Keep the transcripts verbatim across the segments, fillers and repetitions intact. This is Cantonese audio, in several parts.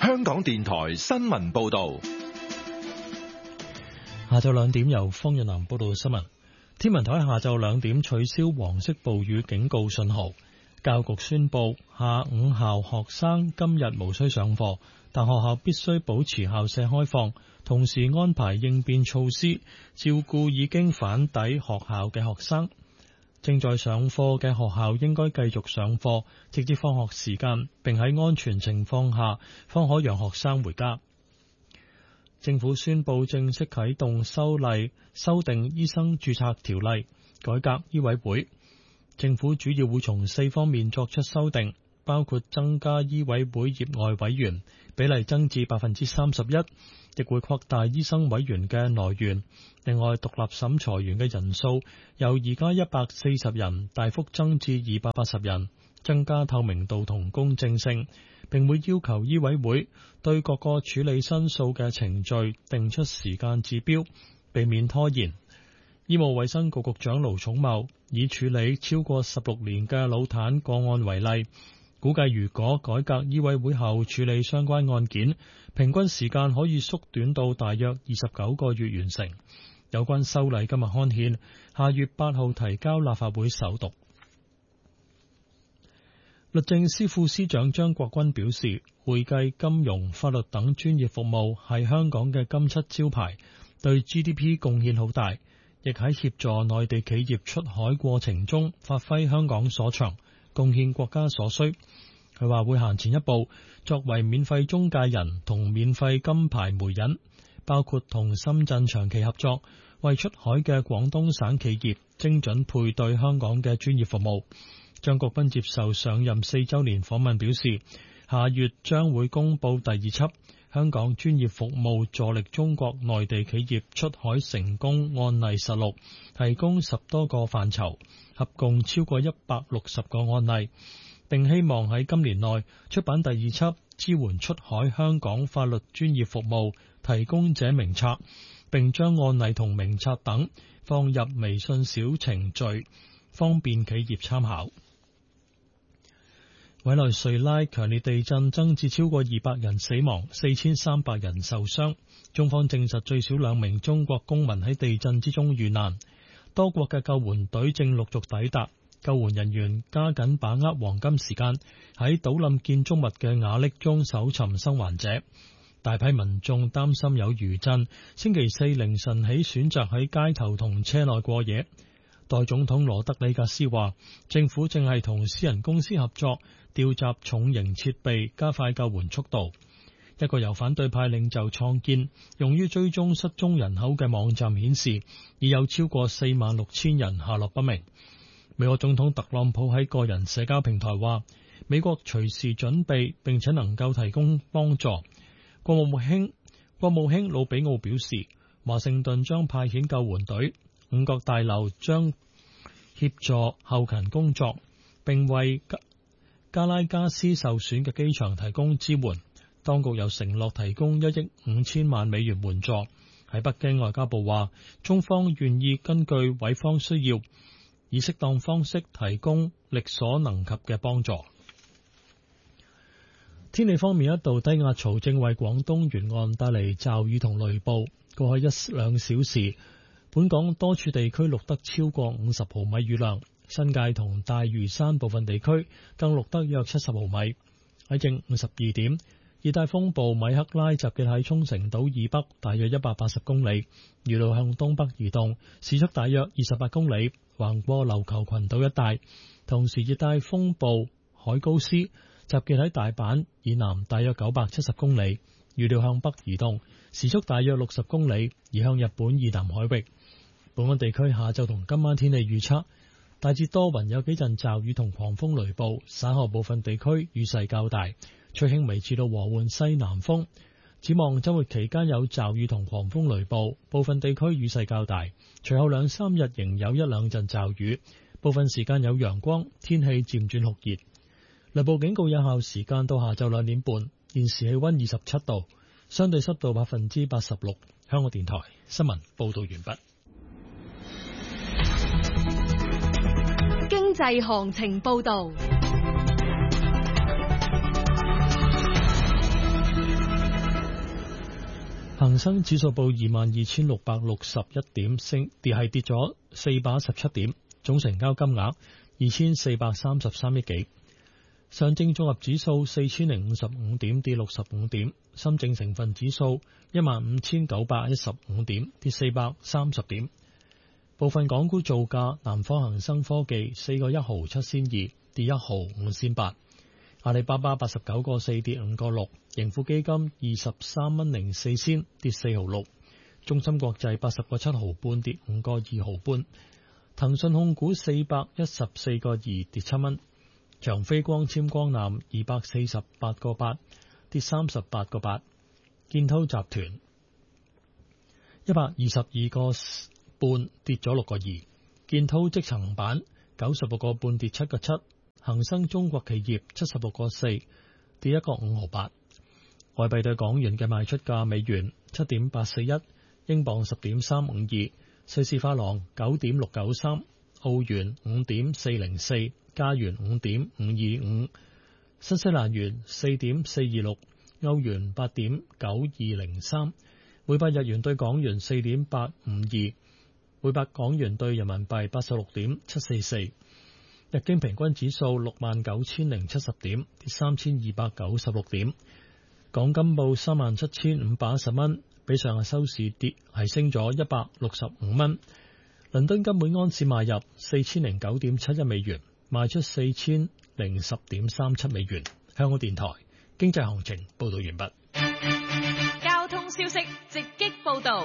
香港電台新聞報道。 下晝兩點由方潤南報道新聞。天文台下晝兩點取消黃色暴雨警告信號。教育局宣布，下午校學生今日無需上課，但學校必須保持校舍開放，同時安排應變措施，照顧已經返抵學校嘅學生。正在上課嘅學校應該繼續上課，直至放學時間，並喺安全情況下方可讓學生回家。政府宣布正式啟動修例修訂醫生註冊條例，改革醫委會。政府主要會從四方面作出修訂，包括增加醫委會業外委員比例增至百分之三十一，亦會擴大醫生委員嘅來源。另外，獨立審裁員嘅人數由而家一百四十人大幅增至二百八十人，增加透明度同公正性，並會要求醫委會對各個處理申訴嘅程序定出時間指標，避免拖延。醫務衛生局局長盧寵茂以處理超過十六年嘅腦癱個案為例，估計如果改革醫委會後處理相關案件，平均時間可以縮短到大約二十九個月完成。有關修例今日刊憲，下月八號提交立法會首讀。律政司副司長張國軍表示，會計、金融、法律等專業服務係香港嘅金漆招牌，對 G D P 貢獻好大，亦喺協助內地企業出海過程中發揮香港所長，貢獻國家所需。佢話會行前一步，作為免費中介人同免費金牌媒人，包括同深圳長期合作，為出海嘅廣東省企業精準配對香港嘅專業服務。張國軍接受上任四週年訪問表示，下月將會公佈第二輯香港專業服務助力中國內地企業出海成功案例實錄，提供十多個範疇，合共超過一百六十個案例，並希望喺今年內出版第二輯支援出海香港法律專業服務提供者名冊，並將案例同名冊等放入微信小程序，方便企業參考。委內瑞拉強烈地震增至超過二百人死亡，四千三百人受傷。中方證實最少兩名中國公民喺地震之中遇難。多國嘅救援隊正陸續抵達，救援人員加緊把握黃金時間，喺倒冧建築物嘅瓦礫中搜尋生還者。大批民眾擔心有餘震，星期四凌晨起選擇喺街頭同車內過夜。代總統羅德里格斯話，政府正係同私人公司合作，調集重型設備，加快救援速度。一個由反對派領袖創建、用於追蹤失蹤人口嘅網站顯示，已有超過四萬六千人下落不明。美國總統特朗普喺個人社交平台話，美國隨時準備並且能夠提供幫助。國務卿國務卿魯比奧表示，華盛頓將派遣救援隊，五角大樓將協助後勤工作，並為加拉加斯受損嘅機場提供支援。當局又承諾提供一億五千萬美元援助。喺北京，外交部話，中方願意根據委方需要，以適當方式提供力所能及嘅幫助。天氣方面，一道低壓槽正為廣東沿岸帶嚟驟雨同雷暴。過去一兩小時，本港多處地區錄得超過五十毫米雨量，新界同大嶼山部分地區更錄得約七十毫米。喺正午十二點，熱帶風暴米克拉集結喺沖繩島以北大約一百八十公里，預料向東北移動，時速大約二十八公里，橫過琉球群島一帶。同時，熱帶風暴海高斯集結喺大阪以南大約九百七十公里，預料向北移動，時速大約六十公里，移向日本以南海域。本港地區下晝同今晚天氣預測，大致多雲，有幾陣驟雨同狂風雷暴，稍後部分地區雨勢較大，吹輕微至到和緩西南風。展望周末期間有驟雨同狂風雷暴，部分地區雨勢較大，隨後兩三日仍有一兩陣驟雨，部分時間有陽光，天氣漸轉酷熱。雷暴警告有效時間到下晝兩點半。現時氣溫二十七度，相對濕度百分之八十六。香港電台新聞報道完畢。 經濟行情報道。 恒生指數報二萬二千六百六十一點，升跌係跌咗四百一十七點，總成交金額二千四百三十三億幾。上證綜合指數四千零五十五點，跌六十五點。深證成分指數一萬五千九百一十五點，跌四百三十點。部分港股造價，南方恒生科技四個一毫七仙二，跌一毫五仙八。阿里巴巴八十九個四，跌五個六。盈富基金二十三蚊零四仙，跌四毫六。中芯國際八十個七毫半，跌五個二毫半。騰訊控股四百一十四個二，跌七蚊。長飛光纖光纜二百四十八個八，跌三十八個八。建滔集團一百二十二個半，跌咗六個二。建滔積層板九十六個半，跌七個七。恒生中國企業七十六個四，跌一個五毫八。外幣對港元嘅賣出價：美元七點八四一，英鎊十點三五二，瑞士法郎九點六九三，澳元五點四零四，加元五點五二五，新西蘭元四點四二六，歐元八點九二零三，每百日元對港元四點八五二，每百港元對人民幣八十六點七四四。日經平均指數六萬九千零七十點，跌三千二百九十六點。港金報三萬七千五百一十蚊，比上日收市跌係升咗一百六十五蚊。倫敦金每安士買入四千零九點七一美元，賣出四千零十點三七美元。香港電台經濟行情報道完畢。 交通消息直擊報道。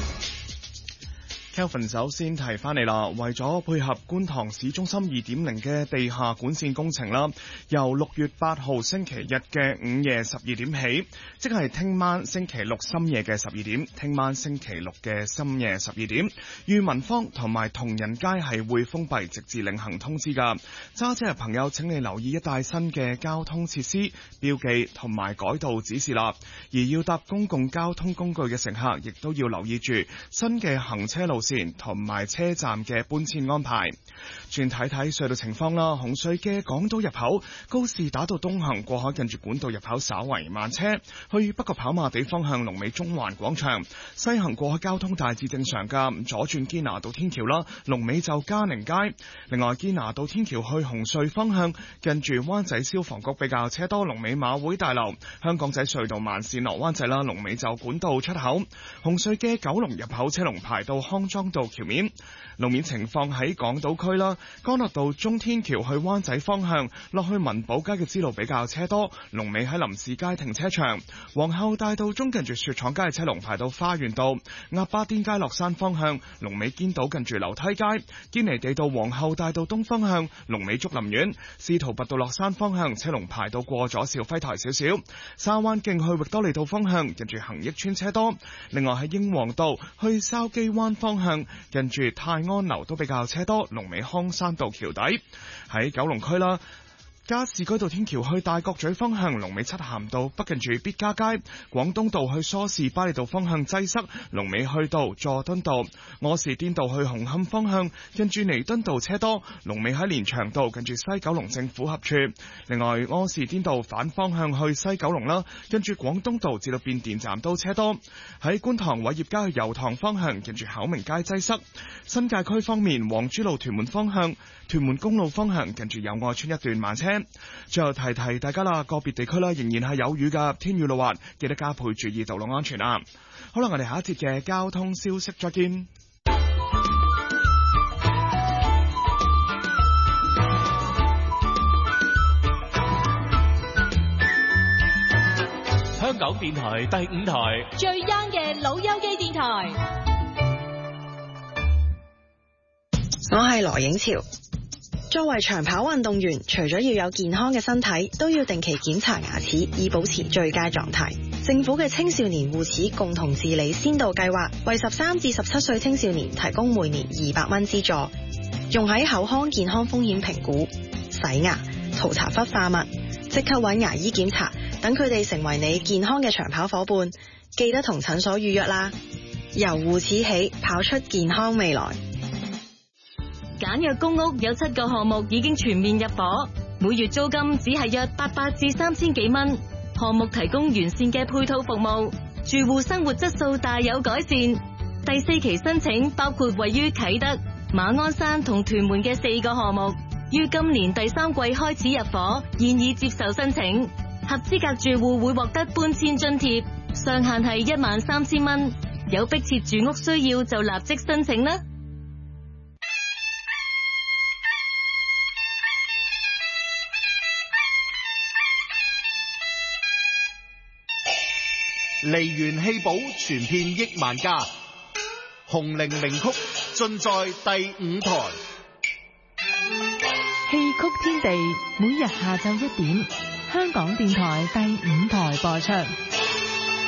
Kelvin 首先提翻嚟啦，為咗配合觀塘市中心二點零嘅地下管線工程啦，由六月八號星期日嘅午夜十二點起，即係聽晚星期六深夜嘅十二點，聽晚星期六嘅深夜十二點，裕民坊同埋同仁街係會封閉，直至另行通知噶。揸車嘅朋友請你留意一帶新嘅交通設施、標記同埋改道指示啦。而要搭公共交通工具嘅乘客，亦都要留意住新嘅行車路線同埋車站嘅搬遷安排。轉睇睇隧道情況啦，紅隧嘅港島入口告士打道東行過海近住管道入口稍為慢車，去北角跑馬地方向龍尾中環廣場，西行過海交通大致正常噶。左轉堅拿道天橋啦，龍尾就嘉寧街。另外堅拿道天橋去紅隧方向近住灣仔消防局比較車多，龍尾馬會大樓。香港仔隧道慢線落灣仔啦，龍尾就管道出口。紅隧嘅九龍入口車龍排到康莊道橋面。路面情況喺港島區啦，干諾道中天橋去灣仔方向落去文寶街嘅支路比較車多，龍尾喺林士街停車場。皇后大道中近住雪廠街嘅車龍排到花園道。鴨巴甸街落山方向龍尾堅道近住樓梯街。堅尼地道皇后大道東方向龍尾竹林苑。司徒拔道落山方向車龍排到過咗肇輝台少少。沙灣徑去域多利道方向近住恒益村車多。另外喺英皇道去筲箕灣方向近住泰安樓都比較車多，龍尾康山道橋底。喺九龍區啦，加士居道天橋去大角咀方向龍尾漆咸道北近住必嘉街。廣東道去梳士巴利道方向擠塞，龍尾去到佐敦道。柯士甸道去紅磡方向近住彌敦道車多，龍尾喺連翔道近住西九龍政府合署。另外柯士甸道反方向去西九龍啦，近住廣東道至到變電站都車多。喺觀塘偉業街去油塘方向近住巧明街擠塞。新界區方面，黃珠路屯門方向屯門公路方向近住友愛村一段慢車。最後提提大家啦，個別地區啦仍然係有雨噶，天雨路滑，記得加倍注意道路安全啊！好啦，我哋下一節嘅交通消息再見。 香港電台第五台最 young 嘅老友記電台。 我係羅影潮。作為長跑運動員，除咗要有健康嘅身體，都要定期檢查牙齒，以保持最佳狀態。政府嘅青少年護齒共同治理先導計劃，為十三至十七歲青少年提供每年二百蚊資助，用喺口腔健康風險評估、洗牙、塗搽氟化物、即刻揾牙醫檢查，等佢哋成為你健康嘅長跑伙伴。記得同診所預約啦。由護齒起，跑出健康未來。 簡約公屋有七個項目已經全面入伙，每月租金只係約八百至三千幾蚊。項目提供完善嘅配套服務， 住戶生活質素大有改善。第四期申請包括位於啟德、馬鞍山同屯門嘅四個項目，於今年第三季開始入伙，現已接受申請。合資格住戶會獲得搬遷津貼，上限係一萬三千蚊。有迫切住屋需要就立即申請啦。 梨園戲寶傳遍億萬家，紅伶名曲盡在第五台。 戲曲天地每日下晝一點，香港電台第五台播出。